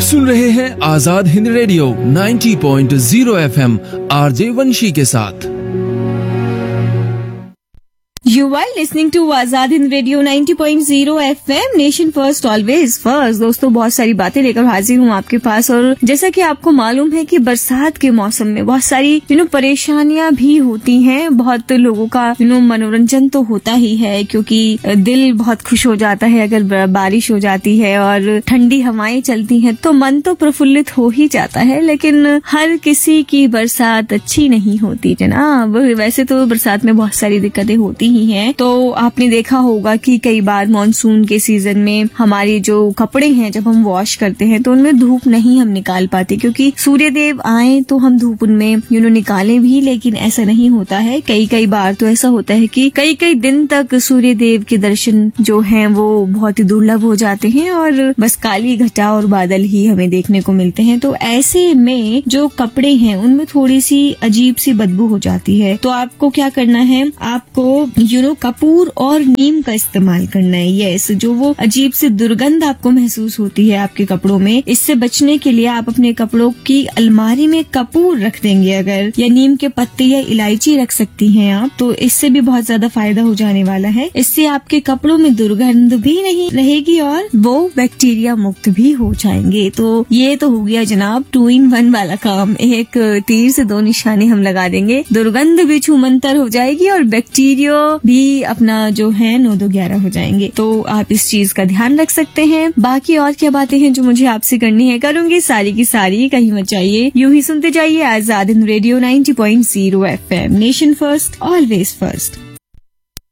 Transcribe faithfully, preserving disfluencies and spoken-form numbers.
सुन रहे हैं आजाद हिंद रेडियो नब्बे पॉइंट शून्य एफएम आरजे वंशी के साथ। You are listening to Azad Hind radio नब्बे पॉइंट शून्य FM, nation first always first. दोस्तों, बहुत सारी बातें लेकर हाजिर हूँ आपके पास। और जैसा कि आपको मालूम है कि बरसात के मौसम में बहुत सारी यू नो परेशानियां भी होती हैं। बहुत लोगों का यू नो मनोरंजन तो होता ही है, क्योंकि दिल बहुत खुश हो जाता है अगर बारिश हो जाती है और ठंडी हवाएं चलती हैं तो मन तो प्रफुल्लित हो ही जाता है। लेकिन हर किसी की बरसात अच्छी नहीं होती जनाब। वैसे तो बरसात में बहुत सारी दिक्कतें होती ही हैं। तो आपने देखा होगा कि कई बार मॉनसून के सीजन में हमारे जो कपड़े हैं जब हम वॉश करते हैं तो उनमें धूप नहीं हम निकाल पाते, क्योंकि सूर्य देव आए तो हम धूप उनमें यू नो निकालें भी, लेकिन ऐसा नहीं होता है। कई कई बार तो ऐसा होता है कि कई कई दिन तक सूर्य देव के दर्शन जो हैं वो बहुत ही दुर्लभ हो जाते हैं और बस काली घटा और बादल ही हमें देखने को मिलते हैं। तो ऐसे में जो कपड़े हैं उनमें थोड़ी सी अजीब सी बदबू हो जाती है। तो आपको क्या करना है, आपको यू नो कपूर और नीम का इस्तेमाल करना है। यस, जो वो अजीब सी दुर्गंध आपको महसूस होती है आपके कपड़ों में, इससे बचने के लिए आप अपने कपड़ों की अलमारी में कपूर रख देंगे अगर, या नीम के पत्ते या इलायची रख सकती हैं आप, तो इससे भी बहुत ज्यादा फायदा हो जाने वाला है। इससे आपके कपड़ों में दुर्गंध भी नहीं रहेगी और वो बैक्टीरिया मुक्त भी हो जाएंगे। तो ये तो हो गया जनाब टू इन वन वाला काम। एक तीर से दो निशाने हम लगा देंगे, दुर्गंध भी छूमंतर हो जाएगी और बैक्टीरिया भी अपना जो है नौ दो ग्यारह हो जाएंगे। तो आप इस चीज का ध्यान रख सकते हैं। बाकी और क्या बातें हैं जो मुझे आपसे करनी है करूंगी सारी की सारी, कहीं मत जाइए, यूं ही सुनते जाइए आजाद हिंद रेडियो नब्बे पॉइंट शून्य FM, nation first always first.